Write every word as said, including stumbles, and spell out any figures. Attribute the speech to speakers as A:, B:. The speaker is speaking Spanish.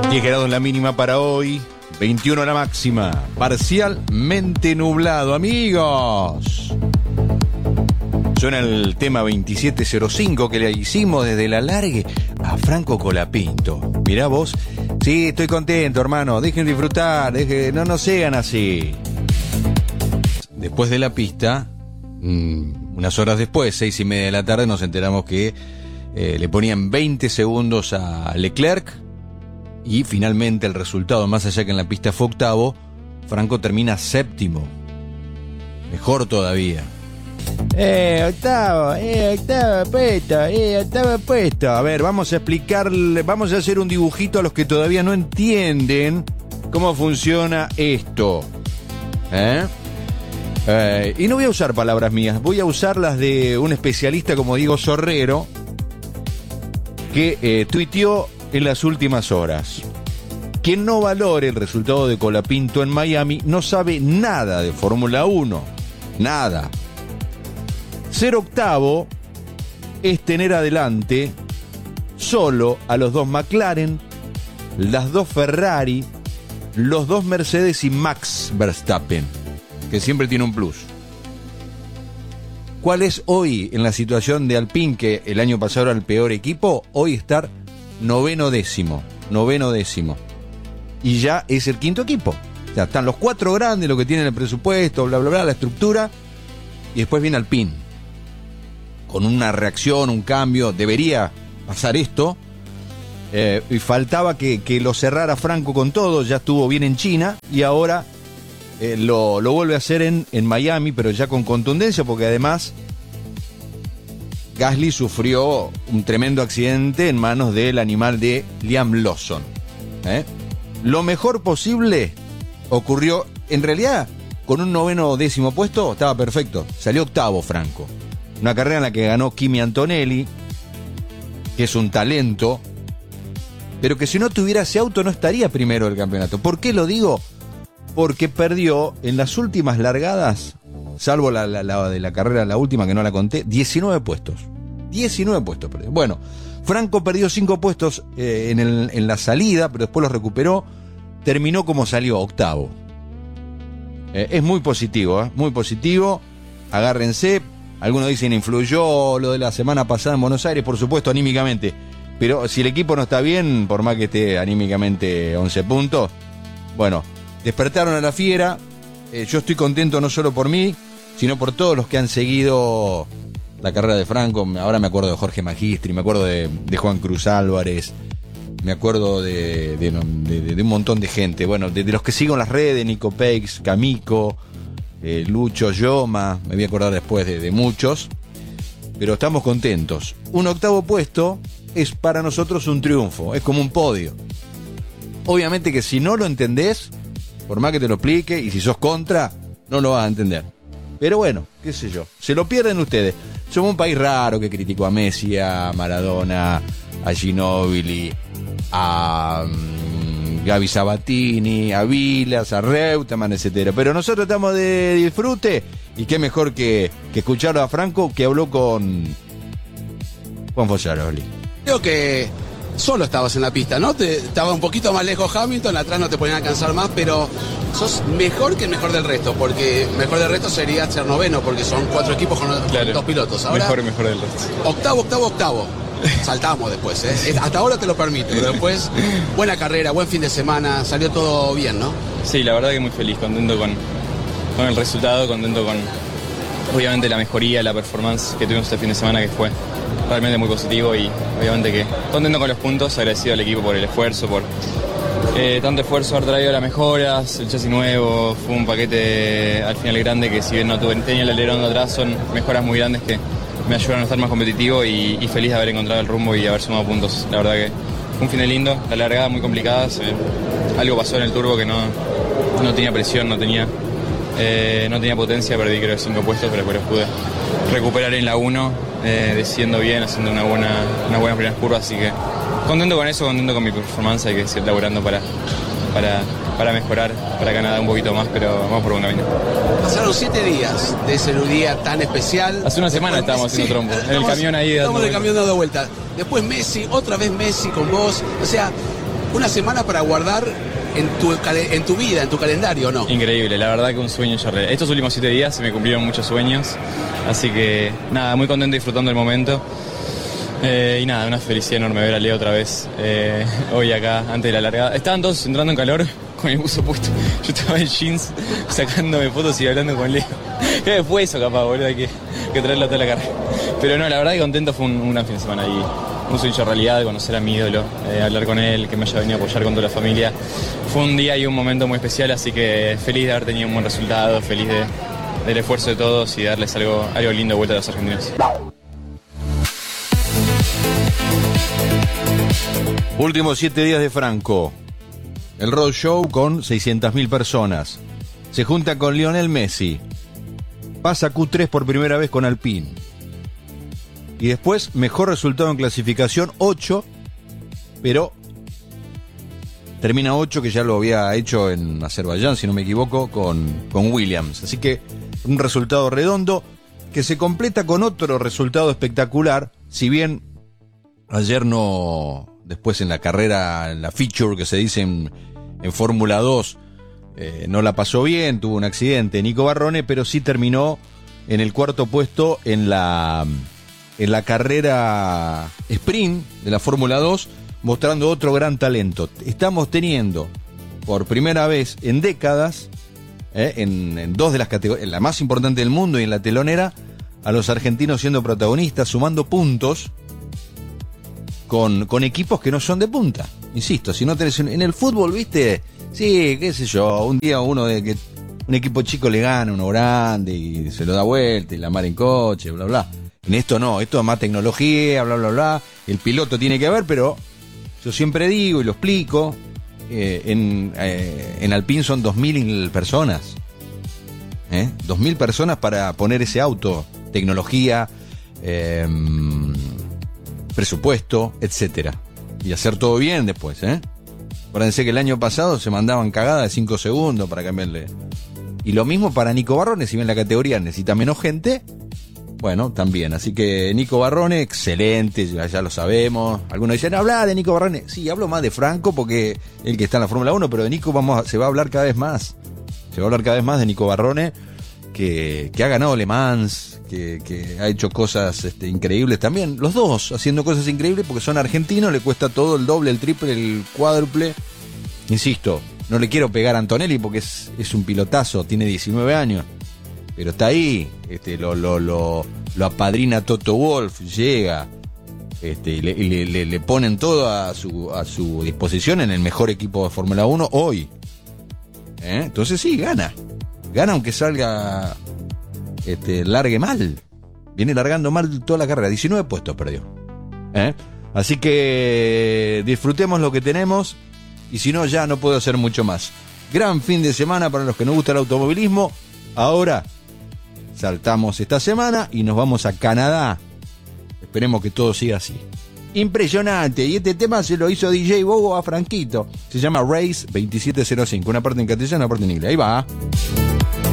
A: diez grados la mínima para hoy, veintiuno la máxima, parcialmente nublado, amigos. Suena el tema veintisiete cero cinco que le hicimos desde la largue a Franco Colapinto. Mirá vos, sí, estoy contento, hermano, dejen disfrutar, dejen, no, no sean así. Después de la pista, mmm, unas horas después, seis y media de la tarde, nos enteramos que eh, le ponían veinte segundos a Leclerc. Y finalmente el resultado, más allá que en la pista fue octavo, Franco termina séptimo. Mejor todavía. Eh, octavo, eh, octavo puesto, eh, octavo puesto. A ver, vamos a explicarle, vamos a hacer un dibujito a los que todavía no entienden cómo funciona esto. ¿Eh? Eh, y no voy a usar palabras mías, voy a usar las de un especialista como Diego Sorrero, que eh, tuiteó en las últimas horas. Quien no valore el resultado de Colapinto en Miami no sabe nada de Fórmula uno. Nada. Ser octavo es tener adelante solo a los dos McLaren, las dos Ferrari, los dos Mercedes y Max Verstappen, que siempre tiene un plus. ¿Cuál es hoy en la situación de Alpine, que el año pasado era el peor equipo? Hoy estar noveno décimo, noveno décimo. Y ya es el quinto equipo. O sea, están los cuatro grandes, lo que tienen el presupuesto, bla, bla, bla, la estructura. Y después viene Alpine. Con una reacción, un cambio. Debería pasar esto. Eh, y faltaba que, que lo cerrara Franco con todo. Ya estuvo bien en China. Y ahora eh, lo, lo vuelve a hacer en, en Miami, pero ya con contundencia, porque además Gasly sufrió un tremendo accidente en manos del animal de Liam Lawson. ¿Eh? Lo mejor posible ocurrió, en realidad, con un noveno décimo puesto, estaba perfecto. Salió octavo Franco. Una carrera en la que ganó Kimi Antonelli, que es un talento, pero que si no tuviera ese auto no estaría primero del campeonato. ¿Por qué lo digo? Porque perdió en las últimas largadas, salvo la, la, la de la carrera, la última que no la conté, diecinueve puestos. diecinueve puestos perdió. Bueno, Franco perdió cinco puestos eh, en, el, en la salida, pero después los recuperó. Terminó como salió, octavo. Eh, es muy positivo, ¿eh? Muy positivo. Agárrense. Algunos dicen influyó lo de la semana pasada en Buenos Aires, por supuesto, anímicamente. Pero si el equipo no está bien, por más que esté anímicamente once puntos, bueno, despertaron a la fiera. Eh, yo estoy contento no solo por mí, sino por todos los que han seguido la carrera de Franco. Ahora me acuerdo de Jorge Magistri, me acuerdo de, de Juan Cruz Álvarez, me acuerdo de, de, de, de, de un montón de gente. Bueno, de, de los que sigo en las redes, Nico Peix, Camico, eh, Lucho, Yoma, me voy a acordar después de, de muchos. Pero estamos contentos. Un octavo puesto es para nosotros un triunfo, es como un podio. Obviamente que si no lo entendés, por más que te lo explique, y si sos contra, no lo vas a entender. Pero bueno, qué sé yo, se lo pierden ustedes. Somos un país raro que criticó a Messi, a Maradona, a Ginóbili, a um, Gaby Sabatini, a Vilas, a Reutemann, etcétera. Pero nosotros estamos de disfrute, y qué mejor que, que escucharlo a Franco, que habló con Juan Fossaroli.
B: Creo que solo estabas en la pista, ¿no? Te, estaba un poquito más lejos Hamilton, atrás no te podían alcanzar más, pero sos mejor que el mejor del resto, porque mejor del resto sería ser noveno, porque son cuatro equipos con, claro, con dos pilotos. Ahora,
C: mejor y mejor del resto.
B: Octavo, octavo, octavo. Saltamos después, ¿eh? Hasta ahora te lo permito, pero después, buena carrera, buen fin de semana, salió todo bien, ¿no?
C: Sí, la verdad que muy feliz, contento con, con el resultado, contento con, obviamente, la mejoría, la performance que tuvimos este fin de semana, que fue realmente muy positivo, y obviamente que contento con los puntos, agradecido al equipo por el esfuerzo, por eh, tanto esfuerzo, haber traído las mejoras, el chasis nuevo, fue un paquete al final grande que, si bien no tuve, tenía el alerón de atrás, son mejoras muy grandes que me ayudaron a estar más competitivo, y, y feliz de haber encontrado el rumbo y haber sumado puntos. La verdad que fue un fin de lindo, la largada muy complicada, se, algo pasó en el turbo que no, no tenía presión, no tenía, eh, no tenía potencia, perdí creo cinco puestos, pero después pude recuperar en la uno, eh, desciendo bien, haciendo una buena, una buena primera curva, así que contento con eso, contento con mi performance, hay que seguir laburando para, para, para mejorar, para Canadá un poquito más, pero vamos por buen camino.
B: Pasaron siete días de ese día tan especial.
C: Hace una semana
B: Después
C: estábamos
B: Messi,
C: haciendo trompo,
B: estamos,
C: en el camión ahí.
B: Estamos en el camión dando vueltas. Después Messi, otra vez Messi con vos, o sea, una semana para guardar en tu, en tu vida, en tu calendario, ¿no?
C: Increíble, la verdad que un sueño ya real. Estos últimos siete días se me cumplieron muchos sueños, así que nada, muy contento y disfrutando el momento. Eh, y nada, una felicidad enorme ver a Leo otra vez eh, hoy acá, antes de la largada. Estaban todos entrando en calor con el buzo puesto. Yo estaba en jeans sacándome fotos y hablando con Leo. ¿Qué fue eso, capaz, boludo? Hay que, que traerlo toda la carrera. Pero no, la verdad que contento, fue un, un gran fin de semana y un sueño hecho realidad, conocer a mi ídolo, eh, hablar con él, que me haya venido a apoyar con toda la familia. Fue un día y un momento muy especial, así que feliz de haber tenido un buen resultado, feliz de, del esfuerzo de todos y darles algo, algo lindo de vuelta a los argentinos.
A: Últimos siete días de Franco. El road show con seiscientas mil personas. Se junta con Lionel Messi. Pasa Q tres por primera vez con Alpine. Y después, mejor resultado en clasificación, ocho. Pero termina ocho, que ya lo había hecho en Azerbaiyán, si no me equivoco, con, con Williams. Así que un resultado redondo que se completa con otro resultado espectacular. Si bien ayer no... Después en la carrera, en la feature que se dice en, en Fórmula dos, eh, no la pasó bien, tuvo un accidente Nico Barrone, pero sí terminó en el cuarto puesto en la, en la carrera sprint de la Fórmula dos, mostrando otro gran talento. Estamos teniendo por primera vez en décadas, eh, en, en dos de las categorías, en la más importante del mundo y en la telonera, a los argentinos siendo protagonistas, sumando puntos, Con, con equipos que no son de punta. Insisto, si no tenés en el fútbol, viste, sí, qué sé yo, un día uno de que un equipo chico le gana uno grande y se lo da vuelta y la mar en coche, bla bla. En esto no, esto es más tecnología, bla bla bla. El piloto tiene que ver, pero yo siempre digo y lo explico, eh, en, eh, en Alpine son dos mil personas. ¿Eh? dos mil personas para poner ese auto, tecnología, eh, presupuesto, etcétera. Y hacer todo bien después, ¿eh? Acuérdense que el año pasado se mandaban cagadas de cinco segundos para cambiarle. Y lo mismo para Nico Barrone, si bien la categoría necesita menos gente, bueno, también. Así que Nico Barrone, excelente, ya, ya lo sabemos. Algunos dicen, habla de Nico Barrone. Sí, hablo más de Franco porque el que está en la Fórmula uno, pero de Nico vamos a, se va a hablar cada vez más. Se va a hablar cada vez más de Nico Barrone, que, que ha ganado Le Mans, que, que ha hecho cosas este, increíbles también. Los dos haciendo cosas increíbles porque son argentinos, le cuesta todo, el doble, el triple, el cuádruple. Insisto, no le quiero pegar a Antonelli porque es, es un pilotazo, tiene diecinueve años, pero está ahí, este, lo, lo, lo, lo apadrina Toto Wolff, llega, este, y le, y le, le ponen todo a su, a su disposición en el mejor equipo de Fórmula uno hoy. ¿Eh? Entonces sí, gana. Gana aunque salga, este, largue mal. Viene largando mal toda la carrera. diecinueve puestos perdió. ¿Eh? Así que disfrutemos lo que tenemos. Y si no, ya no puedo hacer mucho más. Gran fin de semana para los que nos gusta el automovilismo. Ahora saltamos esta semana y nos vamos a Canadá. Esperemos que todo siga así. Impresionante. Y este tema se lo hizo D J Bobo a Franquito. Se llama Race veintisiete cero cinco. Una parte en castellano, una parte en inglés. Ahí va.